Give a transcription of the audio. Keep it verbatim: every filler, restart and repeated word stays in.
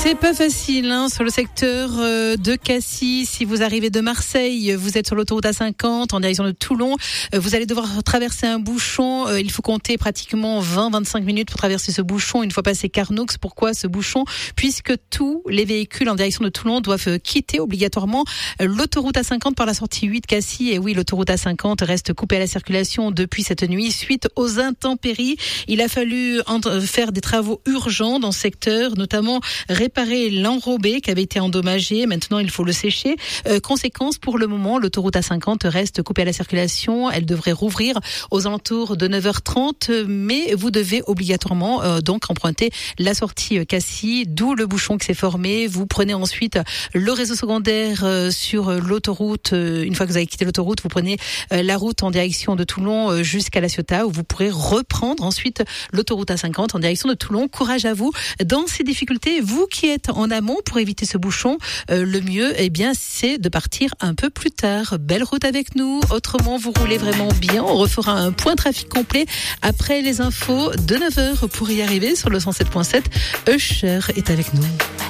C'est pas facile hein, sur le secteur euh, de Cassis. Si vous arrivez de Marseille, vous êtes sur l'autoroute A cinquante en direction de Toulon. Euh, vous allez devoir traverser un bouchon. Euh, il faut compter pratiquement vingt à vingt-cinq minutes pour traverser ce bouchon une fois passé Carnoux. Pourquoi ce bouchon ? Puisque tous les véhicules en direction de Toulon doivent quitter obligatoirement l'autoroute A cinquante par la sortie huit Cassis. Et oui, l'autoroute A cinquante reste coupée à la circulation depuis cette nuit suite aux intempéries. Il a fallu faire des travaux urgents dans ce secteur, notamment réparer l'enrobé qui avait été endommagé. Maintenant, il faut le sécher. Euh, conséquence, pour le moment, l'autoroute A cinquante reste coupée à la circulation. Elle devrait rouvrir aux alentours de neuf heures trente, mais vous devez obligatoirement euh, donc emprunter la sortie Cassis, d'où le bouchon qui s'est formé. Vous prenez ensuite le réseau secondaire euh, sur l'autoroute. Euh, une fois que vous avez quitté l'autoroute, vous prenez euh, la route en direction de Toulon euh, jusqu'à La Ciotat, où vous pourrez reprendre ensuite l'autoroute A cinquante en direction de Toulon. Courage à vous dans ces difficultés. Vous qui êtes en amont pour éviter ce bouchon, euh, le mieux, eh bien, c'est de partir un peu plus tard. Belle route avec nous. Autrement, vous roulez vraiment bien. On refera un point trafic complet après les infos de neuf heures pour y arriver sur le cent sept point sept. Usher est avec nous.